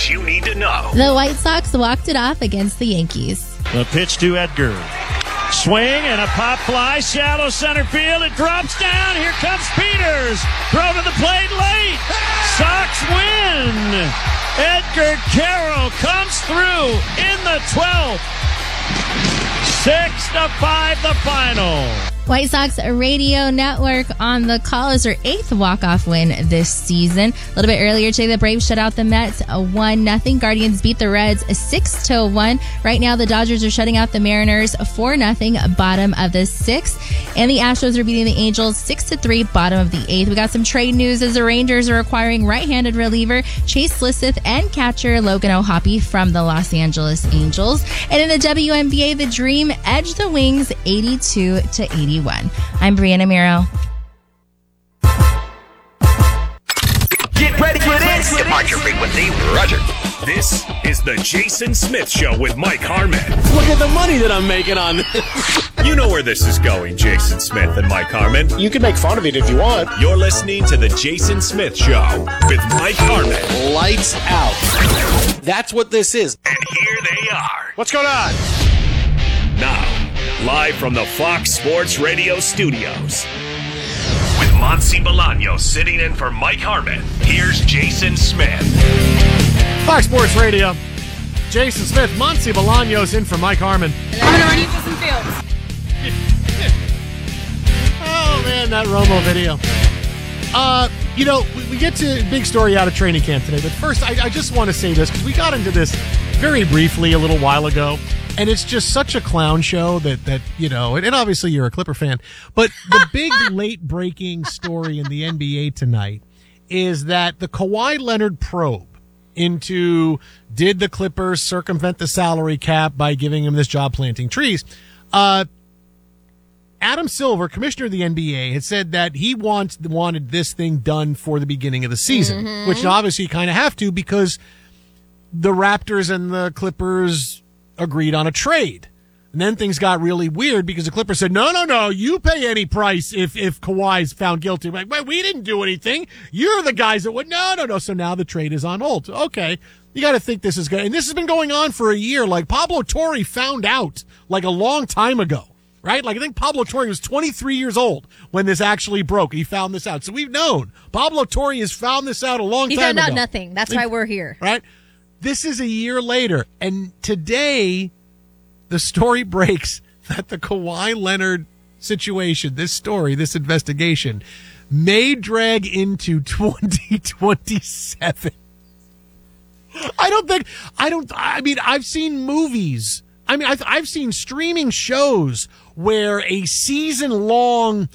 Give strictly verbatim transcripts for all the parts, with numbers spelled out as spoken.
sports you need to know. The White Sox walked it off against the Yankees. The pitch to Edgar. Swing and a pop fly, shallow center field. It drops down. Here comes Peters. Throw to the plate late. Sox win. Edgar Carroll comes through in the twelfth. Six to five, the final. White Sox Radio Network on the call is their eighth walk-off win this season. A little bit earlier today, the Braves shut out the Mets one nothing. Guardians beat the Reds six to one. Right now, the Dodgers are shutting out the Mariners four nothing, bottom of the sixth. And the Astros are beating the Angels six to three, bottom of the eighth. We got some trade news as the Rangers are acquiring right-handed reliever Chase Lisseth and catcher Logan O'Hoppe from the Los Angeles Angels. And in the W N B A, the Dream edged the Wings eighty-two to eighty-one. I'm Brianna Miro. Get ready for this. Departure frequency, Roger. This is the Jason Smith Show with Mike Harmon. Look at the money that I'm making on this. You know where this is going, Jason Smith and Mike Harmon. You can make fun of it if you want. You're listening to the Jason Smith Show with Mike Harmon. Lights out. That's what this is. And here they are. What's going on? Now, live from the Fox Sports Radio studios. With Monsi Bolaños sitting in for Mike Harmon, here's Jason Smith. Fox Sports Radio. Jason Smith, Monsi Bolaños in for Mike Harmon. And then we're going to run you through some fields. Oh, man, that Romo video. Uh, you know, we, we get to a big story out of training camp today, but first, I, I just want to say this, because we got into this very briefly a little while ago. And it's just such a clown show that, that you know, and, and obviously you're a Clipper fan, but the big late-breaking story in the N B A tonight is that the Kawhi Leonard probe into did the Clippers circumvent the salary cap by giving him this job planting trees, uh, Adam Silver, commissioner of the N B A, had said that he wants wanted this thing done for the beginning of the season, mm-hmm. which obviously you kind of have to because the Raptors and the Clippers agreed on a trade. And then things got really weird because the Clippers said, no, no, no, you pay any price if, if Kawhi's found guilty. Like, wait, we didn't do anything. You're the guys that would, no, no, no. So now the trade is on hold. Okay. You got to think this is good. And this has been going on for a year. Like Pablo Torre found out like a long time ago, right? Like I think Pablo Torre was twenty-three years old when this actually broke. He found this out. So we've known Pablo Torre has found this out a long he time ago. He found out nothing. That's why we're here. Right? This is a year later, and today the story breaks that the Kawhi Leonard situation, this story, this investigation, may drag into twenty twenty-seven. I don't think, I don't, I mean, I've seen movies. I mean, I've, I've seen streaming shows where a season-long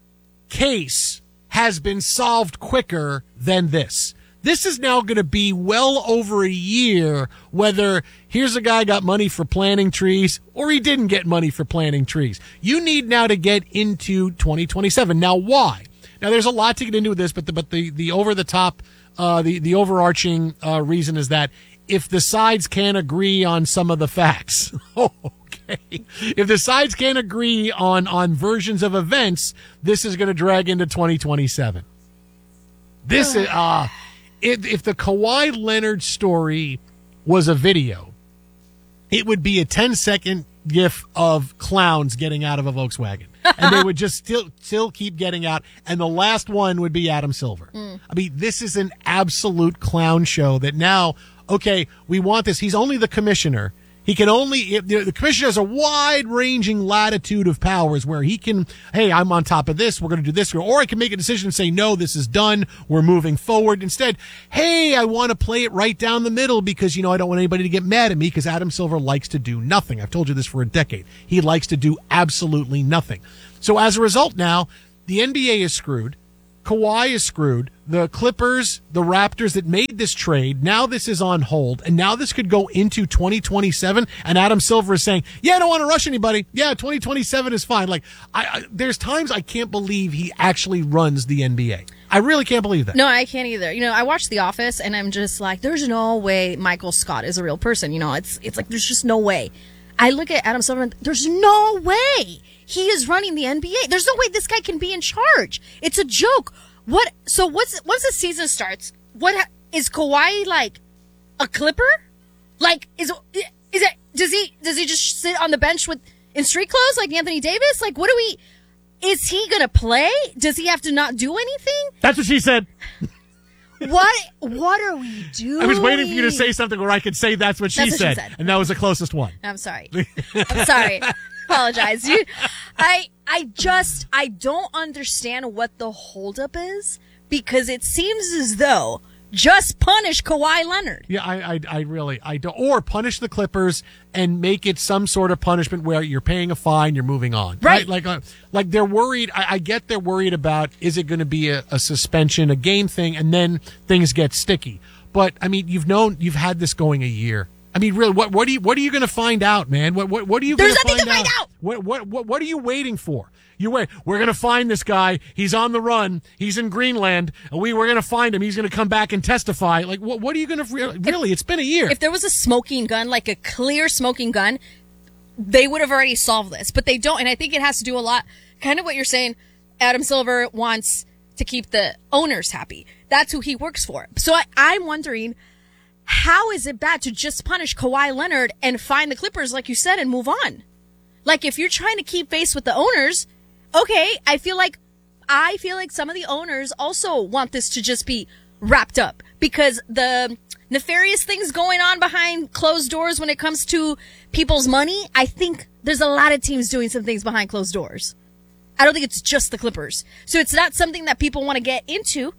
case has been solved quicker than this. This is now going to be well over a year, whether here's a guy got money for planting trees or he didn't get money for planting trees. You need now to get into twenty twenty-seven. Now, why? Now, there's a lot to get into with this, but the, but the, the over-the-top, uh, the, the overarching uh, reason is that if the sides can't agree on some of the facts, oh, okay. If the sides can't agree on, on versions of events, this is going to drag into twenty twenty-seven. This is... Uh, If, if the Kawhi Leonard story was a video, it would be a ten-second gif of clowns getting out of a Volkswagen. And they would just still still keep getting out. And the last one would be Adam Silver. Mm. I mean, this is an absolute clown show that now, okay, we want this. He's only the commissioner. He can only, the commissioner has a wide-ranging latitude of powers where he can, hey, I'm on top of this, we're going to do this, or I can make a decision and say, no, this is done, we're moving forward. Instead, hey, I want to play it right down the middle because, you know, I don't want anybody to get mad at me because Adam Silver likes to do nothing. I've told you this for a decade. He likes to do absolutely nothing. So as a result now, the N B A is screwed. Kawhi is screwed. The Clippers, the Raptors that made this trade, now this is on hold, and now this could go into twenty twenty-seven, and Adam Silver is saying, yeah, I don't want to rush anybody. Yeah, twenty twenty-seven is fine. Like, I, I there's times I can't believe he actually runs the N B A. I really can't believe that. No, I can't either. You know, I watched The Office, and I'm just like, there's no way Michael Scott is a real person. You know, it's it's like, there's just no way. I look at Adam Silver, and there's no way he is running the N B A. There's no way this guy can be in charge. It's a joke. What? So what's once the season starts? What is Kawhi like? a Clipper? Like, is is it? Does he does he just sit on the bench with in street clothes like Anthony Davis? Like, what do we? Is he gonna play? Does he have to not do anything? That's what she said. What What are we doing? I was waiting for you to say something where I could say that's what she, That's what said, she said. and that was the closest one. I'm sorry. I'm sorry. Apologize. You, I I just I don't understand what the holdup is, because it seems as though just punish Kawhi Leonard. Yeah, I, I, I really, I don't, or punish the Clippers and make it some sort of punishment where you're paying a fine, you're moving on, Right. Like, uh, like they're worried. I, I get they're worried about is it going to be a, a suspension, a game thing, and then things get sticky. But I mean, you've known, you've had this going a year. I mean, really, what, what are you, what are you going to find out, man? What, what, what are you? There's gonna nothing find to find out. What, what, what, what are you waiting for? You wait. We're going to find this guy. He's on the run. He's in Greenland. And we we're going to find him. He's going to come back and testify. Like, what? What are you going to really? If, it's been a year. If there was a smoking gun, like a clear smoking gun, they would have already solved this. But they don't, and I think it has to do a lot. Kind of what you're saying. Adam Silver wants to keep the owners happy. That's who he works for. So I, I'm wondering, how is it bad to just punish Kawhi Leonard and find the Clippers, like you said, and move on? Like, if you're trying to keep face with the owners, okay, I feel like, I feel like some of the owners also want this to just be wrapped up, because the nefarious things going on behind closed doors when it comes to people's money, I think there's a lot of teams doing some things behind closed doors. I don't think it's just the Clippers. So it's not something that people want to get into.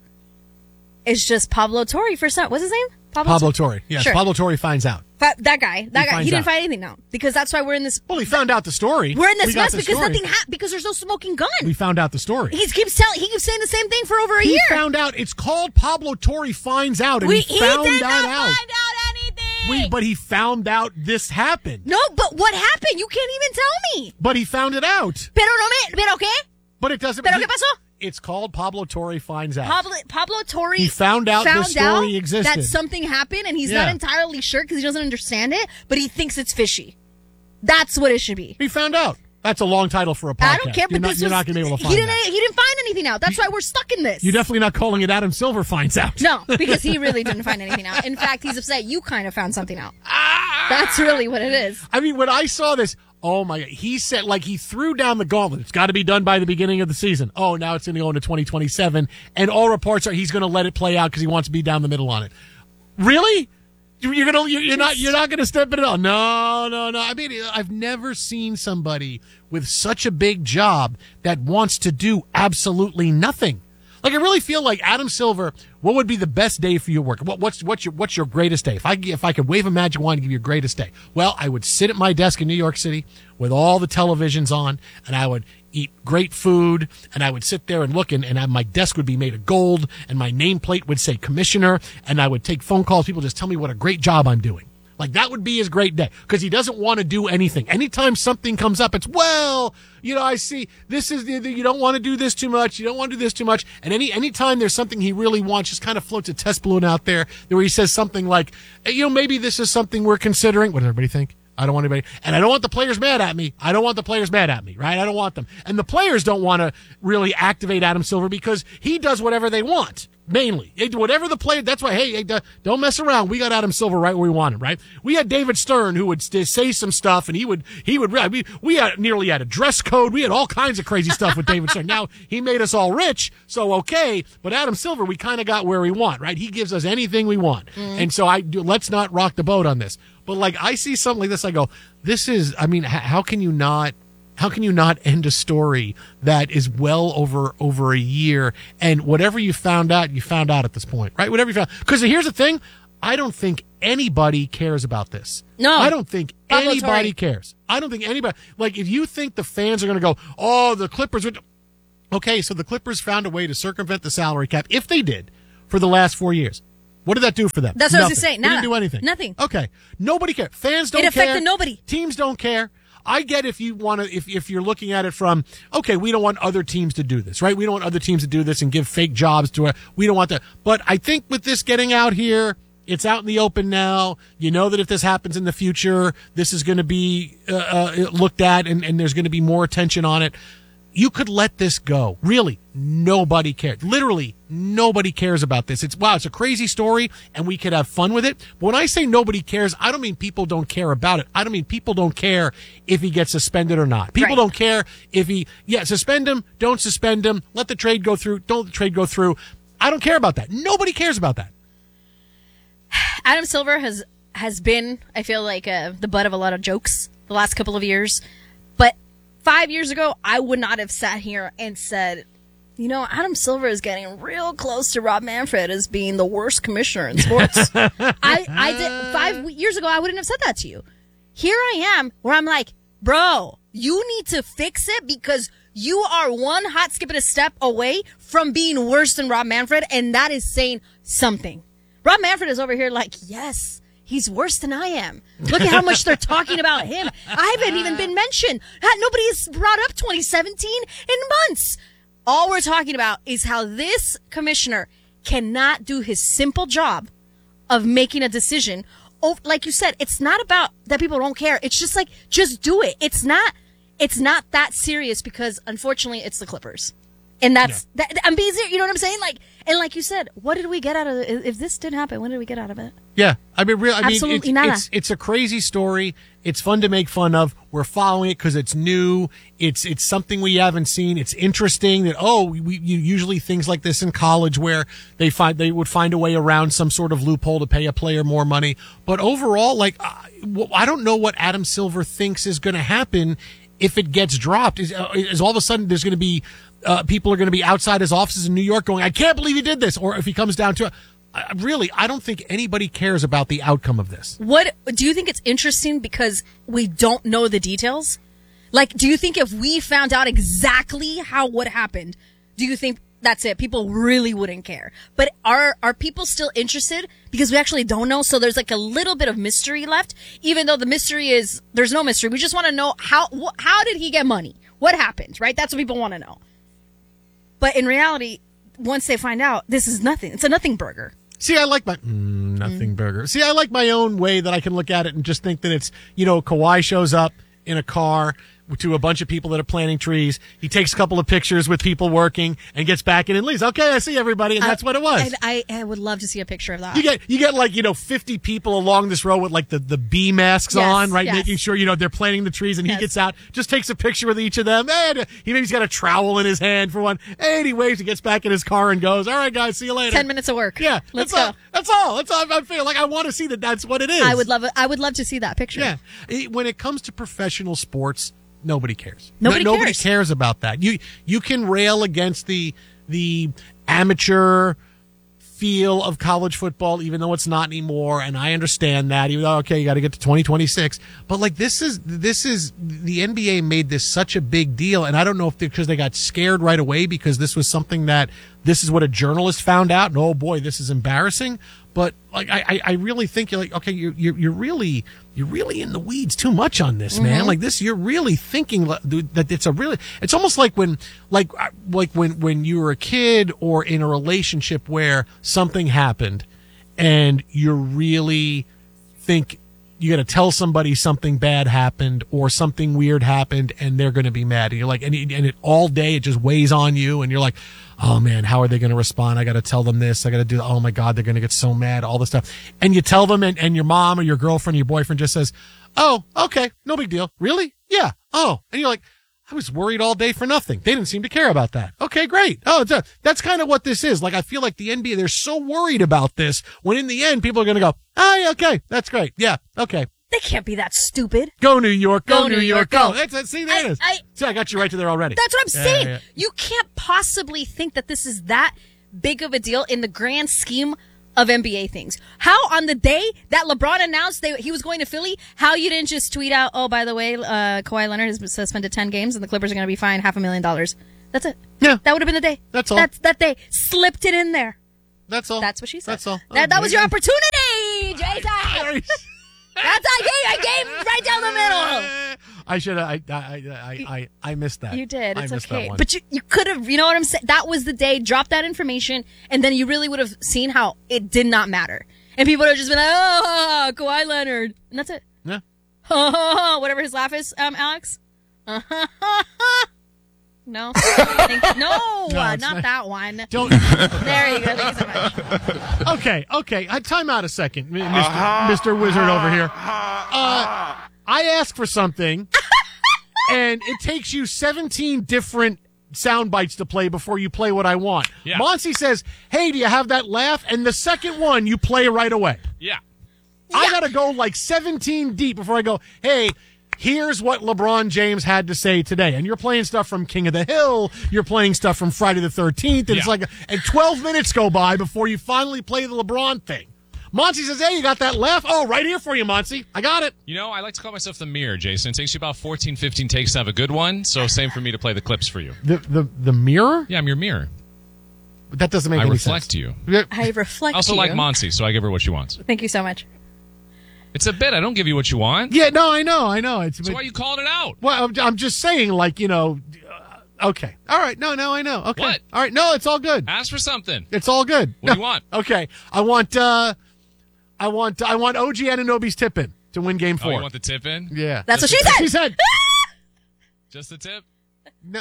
It's just Pablo Torre for some, what's his name? Pablo, Pablo Torre. Yes, Sure. Pablo Torre finds out. Fa- that guy, that He guy, finds he didn't out. find anything out, because that's why we're in this. Well, he found out the story. We're in this We got mess the because story. nothing happened, because there's no smoking gun. We found out the story. He keeps telling, he keeps saying the same thing for over a He year. found out. It's called Pablo Torre finds out, and we, he found did that not out. find out anything. We, but he found out this happened. No, but what happened? You can't even tell me. But he found it out. Pero no me, pero qué? But it doesn't. Pero he- qué pasó? It's called Pablo Torre finds out. Pablo, Pablo Torre He found out this story out existed. that something happened, and he's Yeah. not entirely sure because he doesn't understand it, but he thinks it's fishy. That's what it should be. He found out. That's a long title for a podcast. I don't care, You're but not, this you're was, not going to be able to he find didn't. that. He didn't find anything out. That's why we're stuck in this. You're definitely not calling it Adam Silver finds out. No, because he really didn't find anything out. In fact, he's upset you kind of found something out. That's really what it is. I mean, when I saw this, oh my God, he said, like, he threw down the gauntlet. It's got to be done by the beginning of the season. Oh, now it's going to go into twenty twenty-seven. And all reports are he's going to let it play out because he wants to be down the middle on it. Really? You're gonna, you're, you're not, you're not gonna step it up. No, no, no. I mean, I've never seen somebody with such a big job that wants to do absolutely nothing. Like, I really feel like Adam Silver. What would be the best day for your work? What, what's what's your what's your greatest day? If I if I could wave a magic wand and give you your greatest day, well, I would sit at my desk in New York City with all the televisions on, and I would eat great food, and I would sit there and look, and, and I, my desk would be made of gold, and my nameplate would say commissioner, and I would take phone calls. People just tell me what a great job I'm doing. Like, that would be his great day, because he doesn't want to do anything. Anytime something comes up, it's, well, you know, I see this is the, the you don't want to do this too much. You don't want to do this too much. And any anytime there's something he really wants, just kind of floats a test balloon out there where he says something like, hey, you know, maybe this is something we're considering. What does everybody think? I don't want anybody, and I don't want the players mad at me. I don't want the players mad at me, right? I don't want them. And the players don't want to really activate Adam Silver because he does whatever they want, mainly. Whatever the player, that's why, hey, don't mess around. We got Adam Silver right where we want him, right? We had David Stern who would say some stuff, and he would, he would, we, we had nearly had a dress code. We had all kinds of crazy stuff with David Stern. Now, he made us all rich, so okay, but Adam Silver, we kind of got where we want, right? He gives us anything we want. Mm. And so I do, let's not rock the boat on this. But, like, I see something like this, I go, this is, I mean, h- how can you not, how can you not end a story that is well over, over a year, and whatever you found out, you found out at this point, right? Whatever you found. Because here's the thing, I don't think anybody cares about this. No. I don't think Pablo anybody Torre. cares. I don't think anybody, like, if you think the fans are going to go, oh, the Clippers are, okay, so the Clippers found a way to circumvent the salary cap, if they did, for the last four years. What did that do for them? That's what I was Nothing. just saying. It didn't Nada. do anything. Nothing. Okay. Nobody cares. Fans don't It affected care. nobody. Teams don't care. I get if you want to, if, if you're looking at it from, okay, we don't want other teams to do this, right? We don't want other teams to do this and give fake jobs to it. We don't want that. But I think with this getting out here, it's out in the open now. You know that if this happens in the future, this is going to be uh, uh, looked at and, and there's going to be more attention on it. you could let this go. Really, nobody cares. Literally, nobody cares about this. It's, wow, it's a crazy story, and we could have fun with it. But when I say nobody cares, I don't mean people don't care about it. I don't mean people don't care if he gets suspended or not. People Right. don't care if he, yeah, suspend him, don't suspend him, let the trade go through, don't let the trade go through. I don't care about that. Nobody cares about that. Adam Silver has has been, I feel like, uh, the butt of a lot of jokes the last couple of years. But five years ago, I would not have sat here and said, you know, Adam Silver is getting real close to Rob Manfred as being the worst commissioner in sports. I, I did five years ago, I wouldn't have said that to you. Here I am, where I'm like, bro, you need to fix it because you are one hot skip and a step away from being worse than Rob Manfred, and that is saying something. Rob Manfred is over here like, yes, he's worse than I am. Look at how much they're talking about him. I haven't even been mentioned. Nobody's brought up twenty seventeen in months. All we're talking about is how this commissioner cannot do his simple job of making a decision. Oh, like you said, it's not about that people don't care. It's just like, just do it. It's not, it's not that serious because unfortunately it's the Clippers. And that's, yeah. that, I'm being serious, you know what I'm saying? Like, and like you said, what did we get out of it? If this didn't happen, what did we get out of it? Yeah, I mean, real. I mean, Absolutely it's, nada. it's it's a crazy story. It's fun to make fun of. We're following it because it's new. It's it's something we haven't seen. It's interesting that oh, we, we you usually things like this in college where they find they would find a way around some sort of loophole to pay a player more money. But overall, like I, I don't know what Adam Silver thinks is going to happen if it gets dropped. Is is all of a sudden there's going to be uh, people are going to be outside his offices in New York going, I can't believe he did this, or if he comes down to it. I, really, I don't think anybody cares about the outcome of this. What do you think it's interesting because we don't know the details? Like, do you think if we found out exactly how what happened, do you think that's it? People really wouldn't care. But are are people still interested because we actually don't know? So there's like a little bit of mystery left, even though the mystery is there's no mystery. We just want to know how wh- how did he get money? What happened? Right? That's what people want to know. But in reality, once they find out, this is nothing. It's a nothing burger. See, I like my mm, nothing mm. burger. See, I like my own way that I can look at it and just think that it's, you know, Kawhi shows up in a car to a bunch of people that are planting trees. He takes a couple of pictures with people working and gets back in and leaves. Okay, I see everybody, and that's I, what it was. I, I would love to see a picture of that. You get you get like, you know, fifty people along this road with like the, the bee masks yes, on, right? Yes. Making sure, you know, they're planting the trees, and yes. he gets out, just takes a picture with each of them. And he maybe's got a trowel in his hand for one. And he waves, he gets back in his car and goes, all right, guys, see you later. Ten minutes of work. Yeah. Let's that's go. All, that's all. That's all. I feel like I want to see that that's what it is. I would love it. I would love to see that picture. Yeah. When it comes to professional sports, nobody cares. Nobody, no, nobody cares. cares about that. You you can rail against the the amateur feel of college football, even though it's not anymore, and I understand that. Even though okay, you got to get to twenty twenty-six, but like this is this is the N B A made this such a big deal, and I don't know if because they got scared right away because this was something that this is what a journalist found out, and oh boy, this is embarrassing. But like I, I really think you're like okay, you're you're, you're really you're really in the weeds too much on this, man. Mm-hmm. Like this, you're really thinking that it's a really. It's almost like when like like when when you were a kid or in a relationship where something happened, and you really think you got to tell somebody something bad happened or something weird happened, and they're going to be mad. And you're like, and it, and it all day it just weighs on you, and you're like, oh man, how are they going to respond? I got to tell them this. I got to do. Oh my God, they're going to get so mad. All this stuff, and you tell them, and, and your mom or your girlfriend, or your boyfriend just says, "Oh, okay, no big deal. Really? Yeah. Oh," and you're like, I was worried all day for nothing. They didn't seem to care about that. Okay, great. Oh, it's a, that's kind of what this is. Like I feel like the N B A, they're so worried about this when in the end people are going to go, oh, yeah, okay, that's great. Yeah, okay. They can't be that stupid. Go New York, go, go New, New York, York, go. go. That's, that's, see, there I, it is. I, see, I got you right to there already. That's what I'm yeah, saying. Yeah, yeah. You can't possibly think that this is that big of a deal in the grand scheme of N B A things. How on the day that LeBron announced they, he was going to Philly, how you didn't just tweet out, oh, by the way, uh, Kawhi Leonard has been suspended ten games and the Clippers are going to be fined half a million dollars. That's it. Yeah. That would have been the day. That's all. That's that day. Slipped it in there. That's all. That's what she said. That's all. That, oh, that was your God. opportunity, Jason. That's I gave. I gave right down the middle. I should have. I, I I I I missed that. You did. It's I missed okay. That one. But you you could have. You know what I'm saying? That was the day. Drop that information, and then you really would have seen how it did not matter, and people would have just been like, "Oh, Kawhi Leonard," and that's it. Yeah. Whatever his laugh is, um, Alex. No. Thank, no, No, uh, it's not not- that one. Don't. There you go. Thank you so much. Okay, okay. I time out a second, Mister Uh-huh. Mister Wizard over here. Uh, I ask for something, and it takes you seventeen different sound bites to play before you play what I want. Yeah. Monty says, "Hey, do you have that laugh?" And the second one, you play right away. Yeah. I gotta go like seventeen deep before I go, "Hey, here's what LeBron James had to say today." And you're playing stuff from King of the Hill. You're playing stuff from Friday the thirteenth. And it's Yeah. like, and twelve minutes go by before you finally play the LeBron thing. Monty says, "Hey, you got that laugh?" "Oh, right here for you, Monty. I got it." You know, I like to call myself the mirror, Jason. It takes you about fourteen, fifteen takes to have a good one. So same for me to play the clips for you. The the the mirror? Yeah, I'm your mirror. That doesn't make I any reflect sense. you. Yeah. I reflect I also you. like Monty, so I give her what she wants. Thank you so much. It's a bit. I don't give you what you want. Yeah, no, I know, I know. It's So why are you calling it out? well, I'm, I'm just saying, like, you know. Uh, okay, all right. No, no, I know. Okay, What? all right. No, it's all good. Ask for something. It's all good. What do you want? Okay, I want. uh I want. I want O G Anunoby's tip in to win Game Oh, Four. you want the tip in? Yeah, That's what she She said. said. Just the tip? No,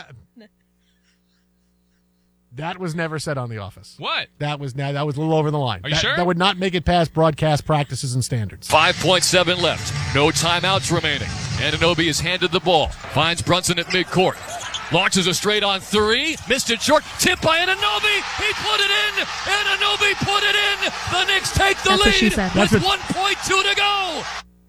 that was never said on The Office. What? That was now that was a little over the line. Are you that, sure? That would not make it past broadcast practices and standards. five point seven left. No timeouts remaining. Anunoby is handed the ball. Finds Brunson at midcourt. Launches a straight on three. Missed it short. Tipped by Anunoby. He put it in. Anunoby put it in. The Knicks take the That's what she lead said. with That's what- one point two to go.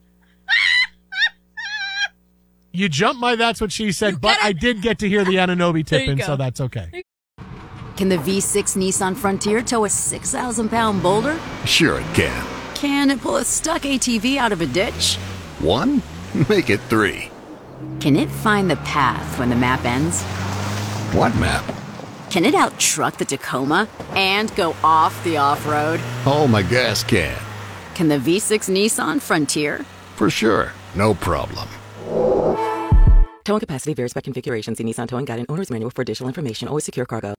You jumped my that's what she said, but I did get to hear the Anunoby tip you in, go. so that's okay. Can the V six Nissan Frontier tow a six thousand pound boulder? Sure it can. Can it pull a stuck A T V out of a ditch? One? Make it three. Can it find the path when the map ends? What map? Can it out-truck the Tacoma and go off the off-road? Oh, my gas can. Can the V six Nissan Frontier? For sure. No problem. Towing capacity varies by configuration. See Nissan Towing Guide and Owner's Manual for additional information. Always secure cargo.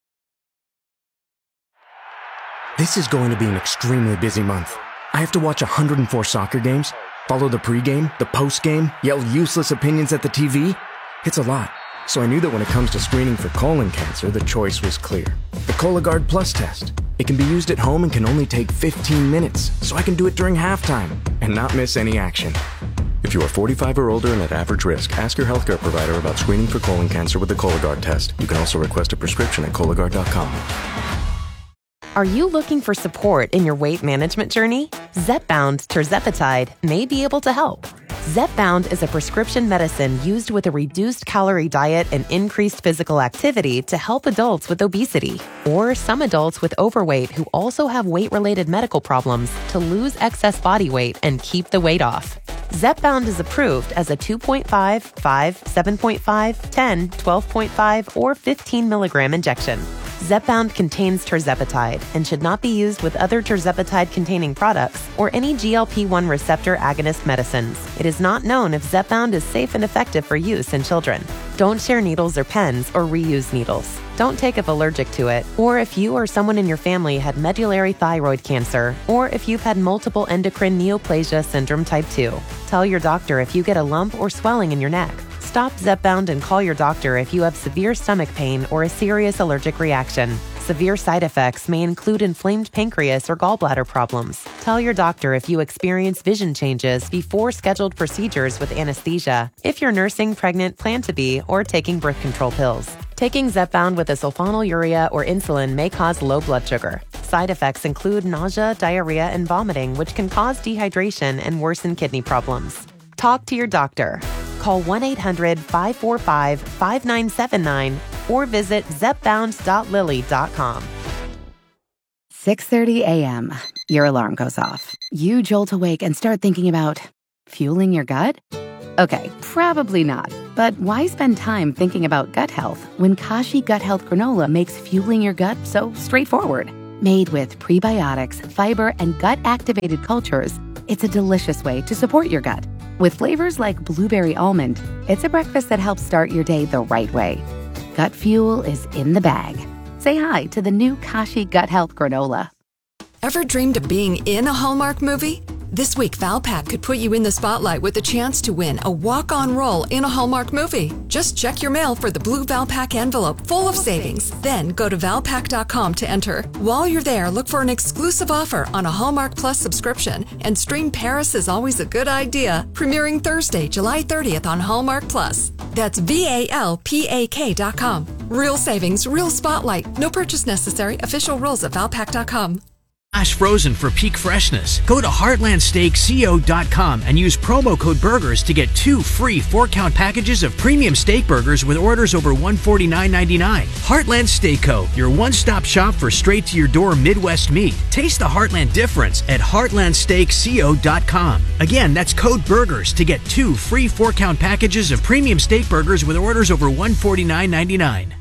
This is going to be an extremely busy month. I have to watch one hundred four soccer games, follow the pregame, the postgame, yell useless opinions at the T V. It's a lot. So I knew that when it comes to screening for colon cancer, the choice was clear. The Cologuard Plus test. It can be used at home and can only take fifteen minutes, so I can do it during halftime and not miss any action. If you are forty-five or older and at average risk, ask your healthcare provider about screening for colon cancer with the Cologuard test. You can also request a prescription at Cologuard dot com. Are you looking for support in your weight management journey? Zepbound tirzepatide may be able to help. Zepbound is a prescription medicine used with a reduced calorie diet and increased physical activity to help adults with obesity or some adults with overweight who also have weight-related medical problems to lose excess body weight and keep the weight off. Zepbound is approved as a two point five, five, seven point five, ten, twelve point five, or fifteen milligram injection. Zepbound contains tirzepatide and should not be used with other tirzepatide-containing products or any G L P one receptor agonist medicines. It is not known if Zepbound is safe and effective for use in children. Don't share needles or pens or reuse needles. Don't take if allergic to it, or if you or someone in your family had medullary thyroid cancer, or if you've had multiple endocrine neoplasia syndrome type two. Tell your doctor if you get a lump or swelling in your neck. Stop Zepbound and call your doctor if you have severe stomach pain or a serious allergic reaction. Severe side effects may include inflamed pancreas or gallbladder problems. Tell your doctor if you experience vision changes before scheduled procedures with anesthesia, if you're nursing, pregnant, plan to be, or taking birth control pills. Taking Zepbound with a sulfonylurea or insulin may cause low blood sugar. Side effects include nausea, diarrhea, and vomiting, which can cause dehydration and worsen kidney problems. Talk to your doctor. Call one eight hundred, five four five, five nine seven nine or visit zepbound dot lilly dot com. six thirty a.m. Your alarm goes off. You jolt awake and start thinking about fueling your gut? Okay, probably not. But why spend time thinking about gut health when Kashi Gut Health Granola makes fueling your gut so straightforward? Made with prebiotics, fiber, and gut-activated cultures, it's a delicious way to support your gut. With flavors like blueberry almond, it's a breakfast that helps start your day the right way. Gut fuel is in the bag. Say hi to the new Kashi Gut Health Granola. Ever dreamed of being in a Hallmark movie? This week, Valpak could put you in the spotlight with a chance to win a walk-on role in a Hallmark movie. Just check your mail for the blue Valpak envelope full of savings. Then go to valpak dot com to enter. While you're there, look for an exclusive offer on a Hallmark Plus subscription and stream Paris is Always a Good Idea, premiering Thursday, July thirtieth on Hallmark Plus. That's V A L P A K dot com. Real savings, real spotlight. No purchase necessary. Official rules at valpak dot com. Flash frozen for peak freshness. Go to heartland steak co dot com and use promo code BURGERS to get two free four-count packages of premium steak burgers with orders over one hundred forty-nine ninety-nine. Heartland Steak Co., your one-stop shop for straight-to-your-door Midwest meat. Taste the Heartland difference at heartland steak co dot com. Again, that's code BURGERS to get two free four-count packages of premium steak burgers with orders over one hundred forty-nine ninety-nine.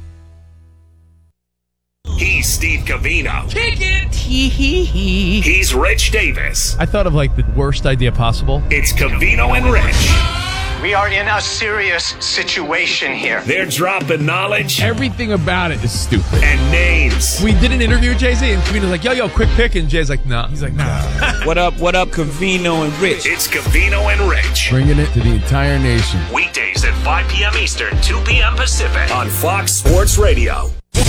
He's Steve Covino. Kick it! Hee hee hee. He's Rich Davis. I thought of like the worst idea possible. It's Covino and Rich. We are in a serious situation here. They're dropping knowledge. Everything about it is stupid. And names. We did an interview with Jay-Z, and Covino's like, yo, yo, quick pick. And Jay's like, nah. He's like, nah. What up, what up, Covino and Rich? It's Covino and Rich. Bringing it to the entire nation. Weekdays at five p.m. Eastern, two p.m. Pacific on Fox Sports Radio.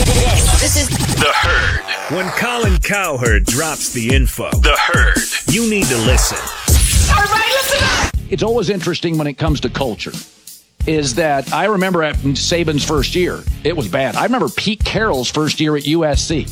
This is The Herd. When Colin Cowherd drops the info, The Herd, you need to listen. Everybody listen up! It's always interesting when it comes to culture, is that I remember at Saban's first year, it was bad. I remember Pete Carroll's first year at U S C.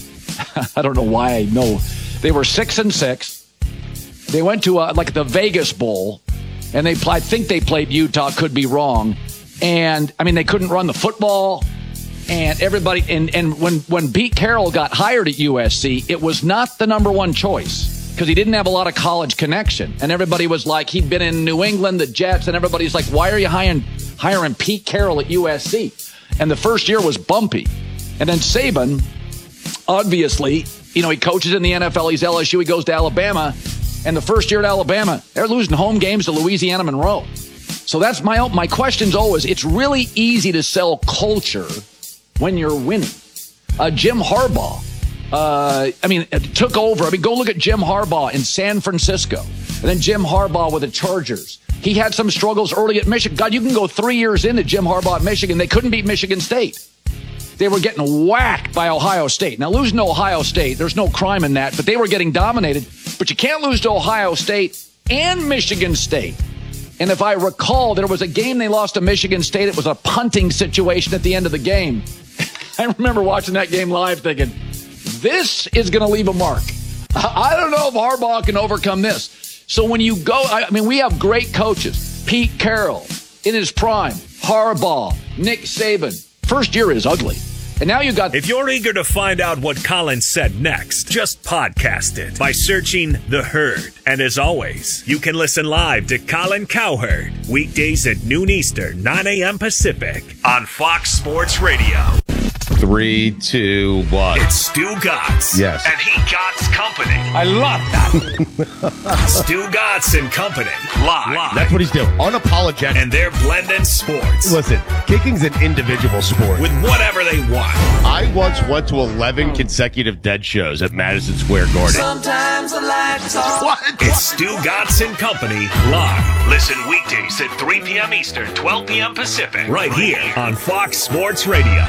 I don't know why I know. They were six and six. They went to uh, like the Vegas Bowl, and they I think they played Utah, could be wrong. And, I mean, they couldn't run the football. And everybody, and, and when, when Pete Carroll got hired at U S C, it was not the number one choice because he didn't have a lot of college connection. And everybody was like, he'd been in New England, the Jets, and everybody's like, why are you hiring, hiring Pete Carroll at U S C? And the first year was bumpy. And then Saban, obviously, you know, he coaches in the N F L, he's L S U, he goes to Alabama. And the first year at Alabama, they're losing home games to Louisiana Monroe. So that's my, my question's always, it's really easy to sell culture when you're winning. Uh, Jim Harbaugh, uh, I mean, took over. I mean, go look at Jim Harbaugh in San Francisco. And then Jim Harbaugh with the Chargers. He had some struggles early at Michigan. God, you can go three years into Jim Harbaugh at Michigan. They couldn't beat Michigan State. They were getting whacked by Ohio State. Now, losing to Ohio State, there's no crime in that, but they were getting dominated. But you can't lose to Ohio State and Michigan State. And if I recall, there was a game they lost to Michigan State. It was a punting situation at the end of the game. I remember watching that game live thinking, this is going to leave a mark. I don't know if Harbaugh can overcome this. So when you go, I mean, we have great coaches. Pete Carroll in his prime, Harbaugh, Nick Saban. First year is ugly. And now you got... If you're eager to find out what Colin said next, just podcast it by searching The Herd. And as always, you can listen live to Colin Cowherd weekdays at noon Eastern, nine a.m. Pacific on Fox Sports Radio. Three, two, one. It's Stu Gotts. Yes. And he Gotts Company. I love that. Stu Gotts and Company. Live. Live. That's what he's doing. Unapologetic. And they're blending sports. Listen, kicking's an individual sport. With whatever they want. I once went to eleven consecutive dead shows at Madison Square Garden. Sometimes the lights off. What? It's Stu Gotts and Company live. Listen weekdays at three p.m. Eastern, twelve p.m. Pacific. Right here on Fox Sports Radio.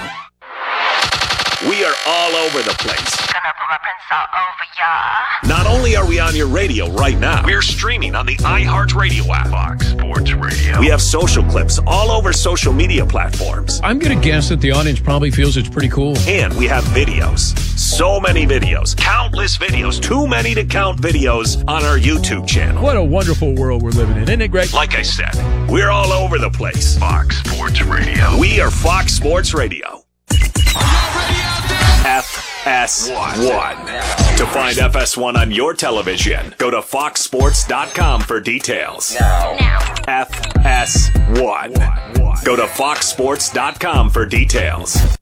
We are all over the place. Gonna put my prints all over ya. Not only are we on your radio right now, we're streaming on the iHeartRadio app. Fox Sports Radio. We have social clips all over social media platforms. I'm going to guess that the audience probably feels it's pretty cool. And we have videos. So many videos. Countless videos. Too many to count videos on our YouTube channel. What a wonderful world we're living in. Isn't it great? Like I said, we're all over the place. Fox Sports Radio. We are Fox Sports Radio. F S one. To find F S one on your television, go to fox sports dot com for details. Now. Now. F S one. Go to fox sports dot com for details.